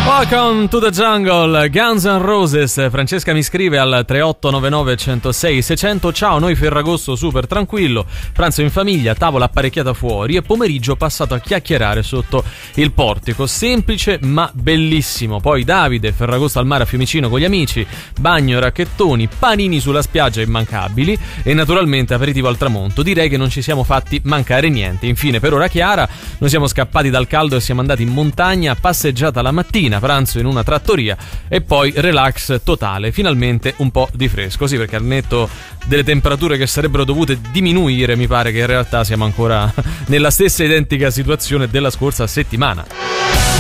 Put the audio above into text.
Welcome to the Jungle, Guns N' Roses. Francesca mi scrive al 3899 106 600: ciao, noi Ferragosto super tranquillo, pranzo in famiglia, tavola apparecchiata fuori e pomeriggio passato a chiacchierare sotto il portico, semplice ma bellissimo. Poi Davide, Ferragosto al mare a Fiumicino con gli amici, bagno, racchettoni, panini sulla spiaggia immancabili e naturalmente aperitivo al tramonto. Direi che non ci siamo fatti mancare niente. Infine per ora Chiara, noi siamo scappati dal caldo e siamo andati in montagna, passeggiata la mattina, pranzo in una trattoria e poi relax totale, finalmente un po' di fresco. Sì, perché al netto delle temperature che sarebbero dovute diminuire, mi pare che in realtà siamo ancora nella stessa identica situazione della scorsa settimana.